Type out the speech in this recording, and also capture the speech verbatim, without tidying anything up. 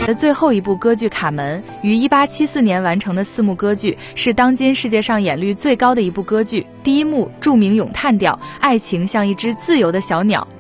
的最后一部歌剧《卡门》于一八七四年完成的四幕歌剧，是当今世界上演率最高的一部歌剧。第一幕著名咏叹调，爱情像一只自由的小鸟，